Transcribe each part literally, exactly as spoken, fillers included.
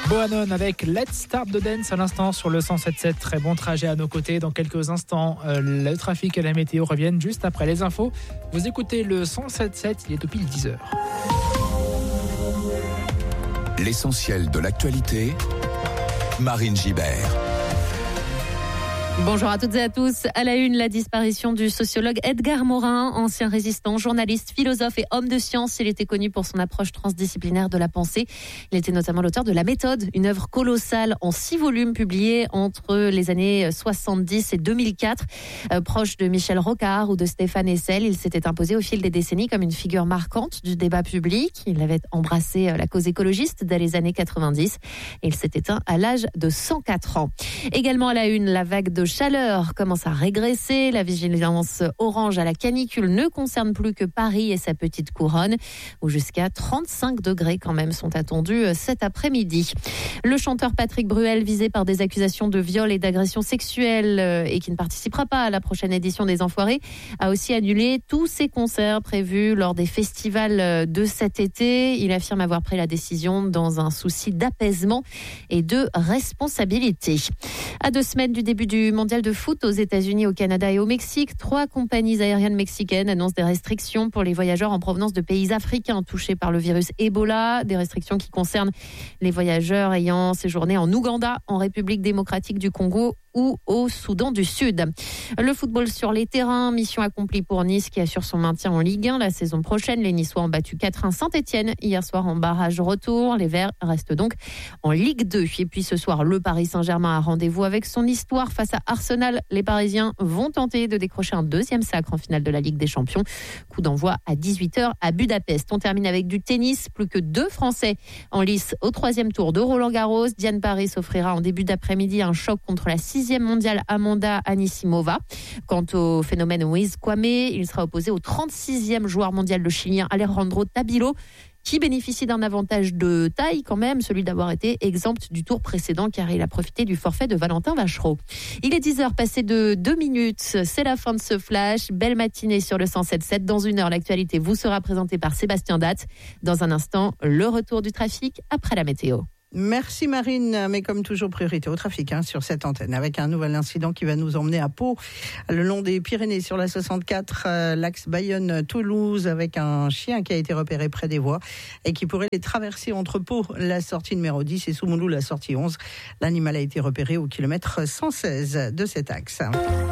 Bohannon avec Let's Start the Dance à l'instant sur le cent sept sept. Très bon trajet à nos côtés. Dans quelques instants, euh, le trafic et la météo reviennent juste après les infos. Vous écoutez le cent sept sept, il est au pile dix heures. L'essentiel de l'actualité, Marine Gibert. Bonjour à toutes et à tous. À la une, la disparition du sociologue Edgar Morin, ancien résistant, journaliste, philosophe et homme de science. Il était connu pour son approche transdisciplinaire de la pensée. Il était notamment l'auteur de La Méthode, une œuvre colossale en six volumes publiée entre les années soixante-dix et deux mille quatre. Euh, proche de Michel Rocard ou de Stéphane Hessel, il s'était imposé au fil des décennies comme une figure marquante du débat public. Il avait embrassé la cause écologiste dès les années quatre-vingt-dix et il s'est éteint à l'âge de cent quatre ans. Également à la une, la vague de chaleur commence à régresser. La vigilance orange à la canicule ne concerne plus que Paris et sa petite couronne, où jusqu'à trente-cinq degrés quand même sont attendus cet après-midi. Le chanteur Patrick Bruel, visé par des accusations de viol et d'agression sexuelle et qui ne participera pas à la prochaine édition des Enfoirés, a aussi annulé tous ses concerts prévus lors des festivals de cet été. Il affirme avoir pris la décision dans un souci d'apaisement et de responsabilité. À deux semaines du début du mondial de foot aux États-Unis, au Canada et au Mexique, trois compagnies aériennes mexicaines annoncent des restrictions pour les voyageurs en provenance de pays africains touchés par le virus Ebola. Des restrictions qui concernent les voyageurs ayant séjourné en Ouganda, en République démocratique du Congo ou au Soudan du Sud. Le football sur les terrains, mission accomplie pour Nice qui assure son maintien en Ligue un la saison prochaine. Les Niçois ont battu quatre un Saint-Etienne hier soir en barrage retour. Les Verts restent donc en Ligue deux. Et puis ce soir, le Paris Saint-Germain a rendez-vous avec son histoire face à Arsenal. Les Parisiens vont tenter de décrocher un deuxième sacre en finale de la Ligue des Champions. Coup d'envoi à dix-huit heures à Budapest. On termine avec du tennis. Plus que deux Français en lice au troisième tour de Roland-Garros. Diane Paris s'offrira en début d'après-midi un choc contre la sixième mondiale Amanda Anisimova. Quant au phénomène Moïse Kwame, il sera opposé au trente-sixième joueur mondial, le Chilien Alejandro Tabilo, qui bénéficie d'un avantage de taille quand même, celui d'avoir été exempt du tour précédent car il a profité du forfait de Valentin Vachereau. Il est dix heures passé de deux minutes, c'est la fin de ce flash. Belle matinée sur le cent sept sept. Dans une heure, l'actualité vous sera présentée par Sébastien Datte. Dans un instant, le retour du trafic après la météo. Merci Marine, mais comme toujours, priorité au trafic hein, sur cette antenne, avec un nouvel incident qui va nous emmener à Pau, le long des Pyrénées, sur la soixante-quatre, euh, l'axe Bayonne-Toulouse, avec un chien qui a été repéré près des voies et qui pourrait les traverser entre Pau, la sortie numéro dix, et Soumoulou, la sortie onze. L'animal a été repéré au kilomètre cent seize de cet axe.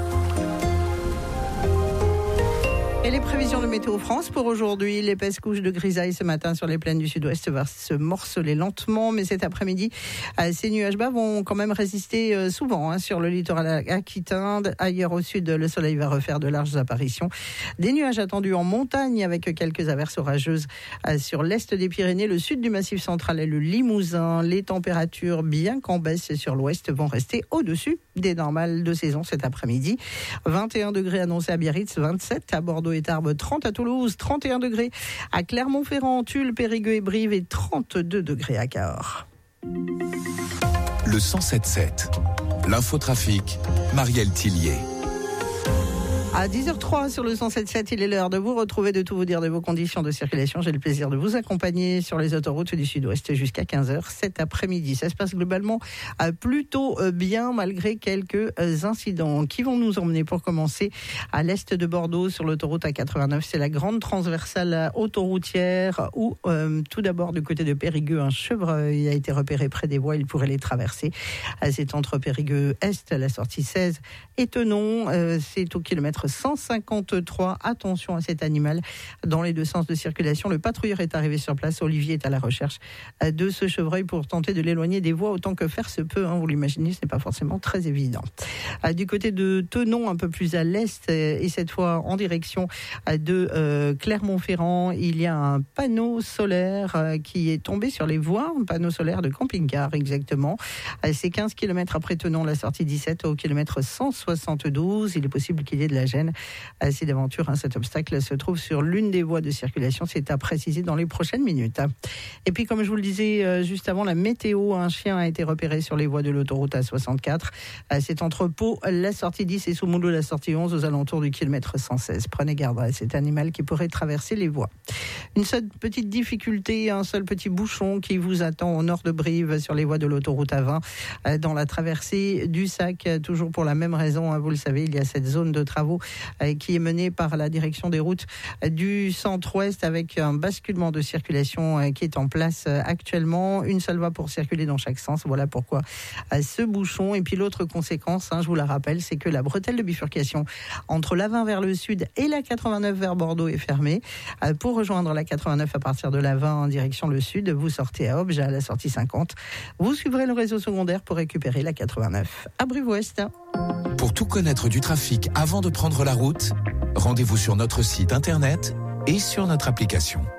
Et les prévisions de Météo France pour aujourd'hui, l'épaisse couche de grisaille ce matin sur les plaines du sud-ouest va se morceler lentement, mais cet après-midi, ces nuages bas vont quand même résister souvent hein, sur le littoral aquitain. Ailleurs au sud, le soleil va refaire de larges apparitions. Des nuages attendus en montagne avec quelques averses orageuses sur l'est des Pyrénées, le sud du Massif central et le Limousin. Les températures, bien qu'en baisse sur l'ouest, vont rester au-dessus des normales de saison cet après-midi. vingt et un degrés annoncés à Biarritz, vingt-sept à Bordeaux et Tarbes, trente à Toulouse, trente et un degrés à Clermont-Ferrand, Tulle, Périgueux et Brive et trente-deux degrés à Cahors. Le cent sept sept, l'infotrafic, Marielle Tillier. À dix heures trois sur le cent sept sept, il est l'heure de vous retrouver, de tout vous dire de vos conditions de circulation. J'ai le plaisir de vous accompagner sur les autoroutes du sud-ouest jusqu'à quinze heures cet après-midi. Ça se passe globalement plutôt bien malgré quelques incidents qui vont nous emmener pour commencer à l'est de Bordeaux sur l'autoroute A quatre-vingt-neuf. C'est la grande transversale autoroutière où euh, tout d'abord du côté de Périgueux, un chevreuil a été repéré près des voies. Il pourrait les traverser. C'est entre Périgueux Est, la sortie seize et Tenon. Euh, c'est au kilomètre cent cinquante-trois. Attention à cet animal dans les deux sens de circulation. Le patrouilleur est arrivé sur place. Olivier est à la recherche de ce chevreuil pour tenter de l'éloigner des voies autant que faire se peut. Hein, vous l'imaginez, ce n'est pas forcément très évident. Du côté de Tenon, un peu plus à l'est, et cette fois en direction de euh, Clermont-Ferrand, il y a un panneau solaire euh, qui est tombé sur les voies, un panneau solaire de camping-car exactement. C'est quinze kilomètres après Tenon, la sortie dix-sept, au kilomètre cent soixante-douze. Il est possible qu'il y ait de la gêne. Si d'aventure, hein, cet obstacle se trouve sur l'une des voies de circulation, c'est à préciser dans les prochaines minutes. Et puis, comme je vous le disais euh, juste avant, la météo, un chien a été repéré sur les voies de l'autoroute A soixante-quatre. Euh, c'est entre Pau, la sortie dix et Soumoulou, la sortie onze, aux alentours du kilomètre cent seize. Prenez garde à cet animal qui pourrait traverser les voies. Une seule petite difficulté, un seul petit bouchon qui vous attend au nord de Brive sur les voies de l'autoroute A vingt, euh, dans la traversée du Sac, toujours pour la même raison. Hein, vous le savez, il y a cette zone de travaux euh, qui est menée par la direction des routes du centre-ouest avec un basculement de circulation euh, qui est en place euh, actuellement. Une seule voie pour circuler dans chaque sens. Voilà pourquoi euh, ce bouchon. Et puis l'autre conséquence, hein, je vous la rappelle, c'est que la bretelle de bifurcation entre l'A vingt vers le sud et la quatre-vingt-neuf vers Bordeaux est fermée. Euh, pour rejoindre la quatre-vingt-neuf à partir de l'A vingt en direction le sud, vous sortez à Obja à la sortie cinquante. Vous suivrez le réseau secondaire pour récupérer la quatre-vingt-neuf à Brive-Ouest. Pour tout connaître du trafic avant de prendre la route, rendez-vous sur notre site internet et sur notre application.